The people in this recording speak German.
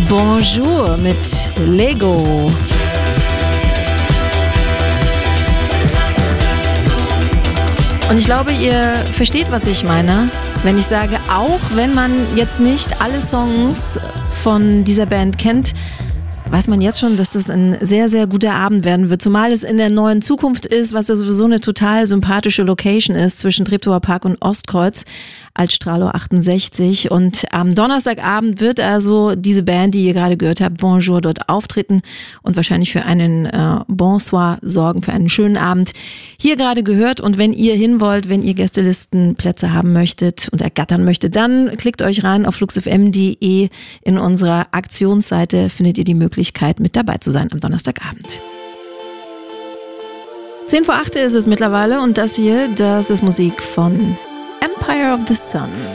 Bonjour mit Lego. Und ich glaube, ihr versteht, was ich meine, wenn ich sage, auch wenn man jetzt nicht alle Songs von dieser Band kennt, weiß man jetzt schon, dass das ein sehr, sehr guter Abend werden wird. Zumal es in der neuen Zukunft ist, was ja sowieso eine total sympathische Location ist zwischen Treptower Park und Ostkreuz, Altstrahlau 68. Und am Donnerstagabend wird also diese Band, die ihr gerade gehört habt, Bonjour, dort auftreten und wahrscheinlich für einen Bonsoir sorgen, für einen schönen Abend. Hier gerade gehört, und wenn ihr hin wollt, wenn ihr Gästelistenplätze haben möchtet und ergattern möchtet, dann klickt euch rein auf fluxfm.de. In unserer Aktionsseite findet ihr die Möglichkeit, mit dabei zu sein am Donnerstagabend. 7:10 ist es mittlerweile, und das hier, das ist Musik von Empire of the Sun.